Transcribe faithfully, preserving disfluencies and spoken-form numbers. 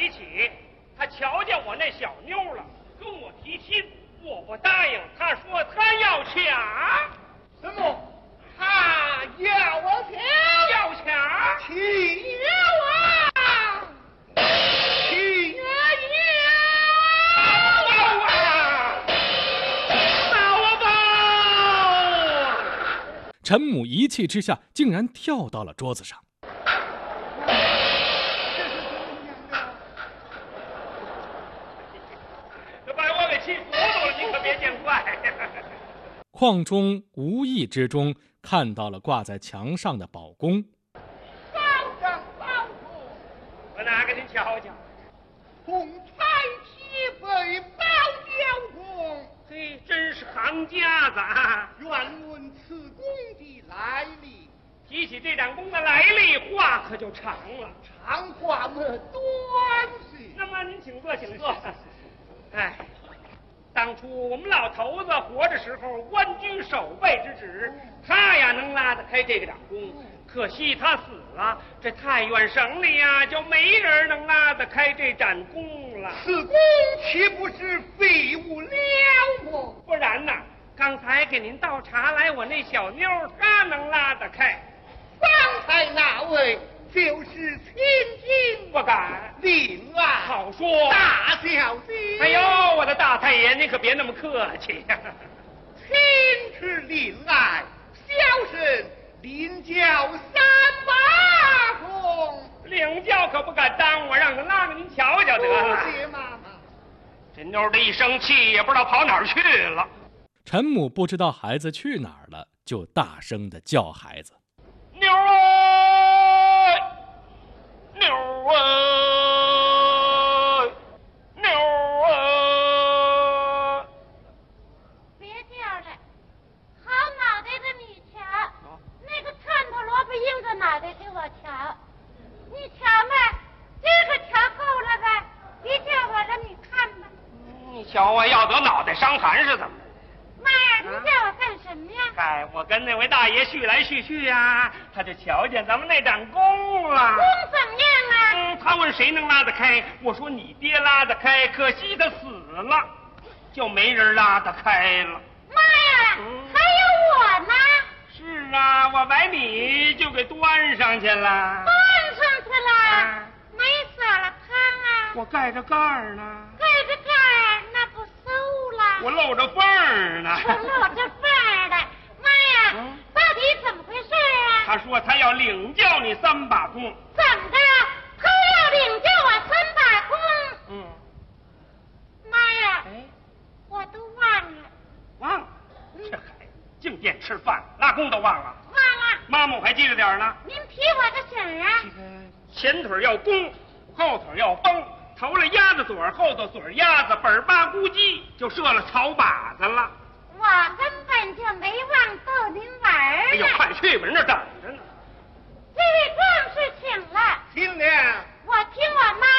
一起，他瞧见我那小妞了，跟我提亲，我不答应，他说他要抢。 什么？他要我抢？ 要抢？ 请我！请我！ 要啊！打我吧！ 陈母一气之下，竟然跳到了桌子上。邝忠无意之中看到了挂在墙上的宝弓， 高上高处， 我拿给您瞧瞧。 红彩旗飞宝雕弓， 嘿，真是行家子啊！ 愿问此弓的来历。 提起这盏弓的来历，话可就长了。 长话么短些。 那么您请坐，请坐。哎。当初我们老头子活着时候，官居守备之职，他呀能拉得开这个掌弓。可惜他死了，这太原省里呀就没人能拉得开这盏弓了。 此弓岂不是废物了么？ 不然呐，刚才给您倒茶来，我那小妞她能拉得开。 方才那位就是千金， 不敢。 令啊， 好说。 大小姐。 哎呦，我的大太爷，您可别那么客气呀、啊。 亲是令爱，小生领教三把弓。 领教可不敢当，我让他拉给您瞧瞧得了。 谢妈妈。 这妞的一生气，也不知道跑哪儿去了。 陈母不知道孩子去哪儿了，就大声地叫孩子：“ 妞啊，妞啊，妞啊！” 别叫了，好脑袋的你瞧，那个串头萝卜硬着脑袋给我瞧，你瞧嘛，这个瞧够了吧？别叫我了，你看吧。 你瞧啊，要得脑袋伤寒是怎么？ 妈呀，你叫我干什么呀？ 嗨，我跟那位大爷叙来叙去呀，他就瞧见咱们那盏弓了。 弓怎么样啊？ 嗯，他问谁能拉得开，我说你爹拉得开，可惜他死了，就没人拉得开了。 妈呀， 嗯、 还有我呢。 是啊，我把你就给端上去了。 端上去了？ 啊、 没撒了汤啊？ 我盖着盖儿呢。 盖着盖儿，那不馊了？ 我露着缝儿呢。 我露着缝儿的。妈呀，嗯、到底怎么回事啊？ 他说他要领教你三把弓。 怎么的？他要领教我三把弓？ 嗯。 妈呀！ 哎， 我都忘了。 忘了？这孩子净惦吃饭，拉弓都忘了。 忘了。 妈妈我还记着点呢。 您提我个醒儿啊！ 前腿要弓，后腿要绷，头了鸭子嘴儿，后头嘴儿鸭子，本儿八咕叽就射了草靶子了。 我根本就没忘逗您玩儿。 哎呦，快去吧，人这等着呢。 这位壮士请了。 新娘， 我听我妈